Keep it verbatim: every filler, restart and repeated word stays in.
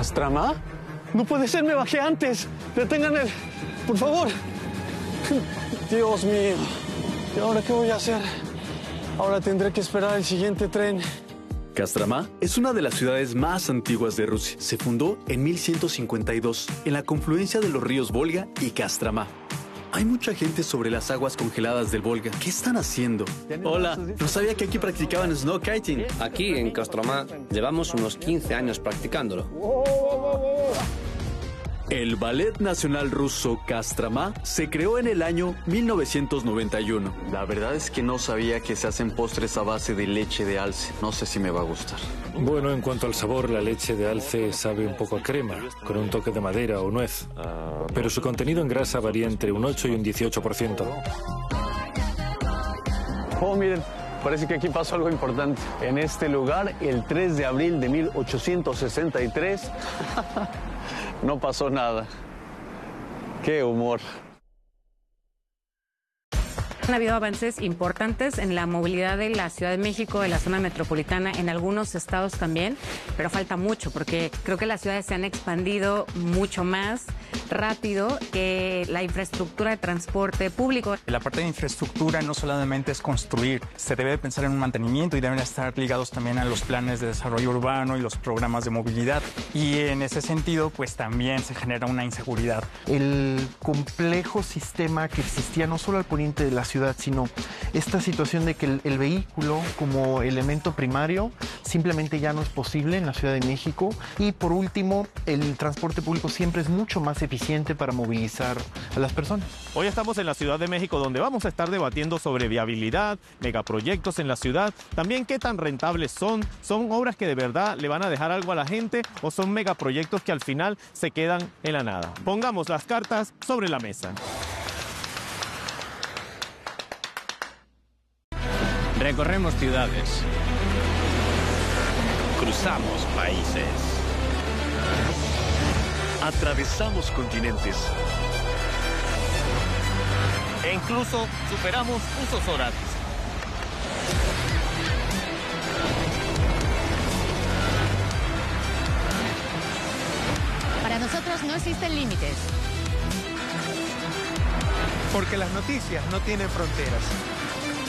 ¿Castrama? No puede ser, me bajé antes. Detengan el... Por favor. Dios mío. ¿Y ahora qué voy a hacer? Ahora tendré que esperar el siguiente tren. Castrama es una de las ciudades más antiguas de Rusia. Se fundó en mil ciento cincuenta y dos, en la confluencia de los ríos Volga y Castrama. Hay mucha gente sobre las aguas congeladas del Volga. ¿Qué están haciendo? Hola, no sabía que aquí practicaban snow kiting. Aquí en Castrama llevamos unos quince años practicándolo. El Ballet Nacional Ruso Castrama se creó en el año mil novecientos noventa y uno. La verdad es que no sabía que se hacen postres a base de leche de alce. No sé si me va a gustar. Bueno, en cuanto al sabor, la leche de alce sabe un poco a crema, con un toque de madera o nuez. Pero su contenido en grasa varía entre un ocho y un dieciocho por ciento. Oh, miren, parece que aquí pasó algo importante. En este lugar, el tres de abril de mil ochocientos sesenta y tres... no pasó nada. ¡Qué humor! Han habido avances importantes en la movilidad de la Ciudad de México, de la zona metropolitana, en algunos estados también, pero falta mucho porque creo que las ciudades se han expandido mucho más rápido que la infraestructura de transporte público. La parte de infraestructura no solamente es construir, se debe pensar en un mantenimiento y deben estar ligados también a los planes de desarrollo urbano y los programas de movilidad. Y en ese sentido, pues también se genera una inseguridad. El complejo sistema que existía no solo al poniente de la ciudad, ciudad, sino esta situación de que el, el vehículo como elemento primario simplemente ya no es posible en la Ciudad de México. Y por último, el transporte público siempre es mucho más eficiente para movilizar a las personas. Hoy estamos en la Ciudad de México, donde vamos a estar debatiendo sobre viabilidad, megaproyectos en la ciudad, también qué tan rentables son, son obras que de verdad le van a dejar algo a la gente o son megaproyectos que al final se quedan en la nada. Pongamos las cartas sobre la mesa. Recorremos ciudades. Cruzamos países. Atravesamos continentes. E incluso superamos usos horarios. Para nosotros no existen límites. Porque las noticias no tienen fronteras.